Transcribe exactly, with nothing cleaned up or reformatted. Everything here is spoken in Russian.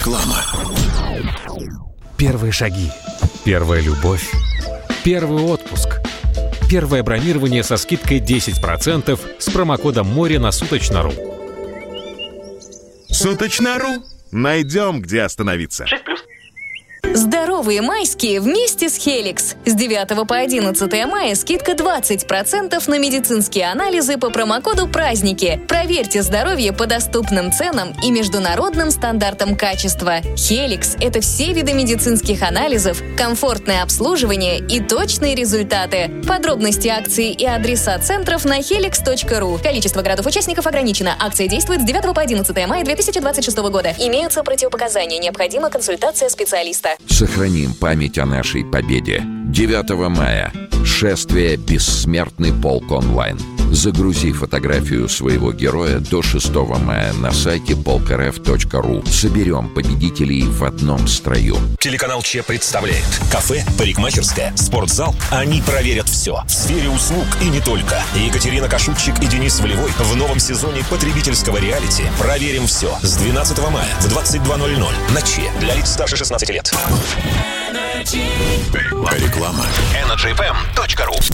Реклама. Первые шаги. Первая любовь. Первый отпуск. Первое бронирование со скидкой десять процентов с промокодом море на Суточно.ру. Суточно.ру. Найдем, где остановиться. шесть плюс. Здоровые майские вместе с Helix. С девятого по одиннадцатое мая скидка двадцать процентов на медицинские анализы по промокоду «Праздники». Проверьте здоровье по доступным ценам и международным стандартам качества. Helix – это все виды медицинских анализов, комфортное обслуживание и точные результаты. Подробности акции и адреса центров на helix точка ру. Количество городов-участников ограничено. Акция действует с девятого по одиннадцатое мая две тысячи двадцать шестого года. Имеются противопоказания. Необходима консультация специалиста. Сохраним память о нашей победе. девятого мая. Шествие «Бессмертный полк онлайн». Загрузи фотографию своего героя до шестого мая на сайте полк эр эф точка ру. Соберем победителей в одном строю. Телеканал Че представляет. Кафе, парикмахерская, спортзал. Они проверят все. В сфере услуг и не только. Екатерина Кашутчик и Денис Валевой в новом сезоне потребительского реалити «Проверим все» с двенадцатого мая в двадцать два ноль ноль на Че для лиц старше шестнадцати лет. Реклама. энерджи эф эм точка ру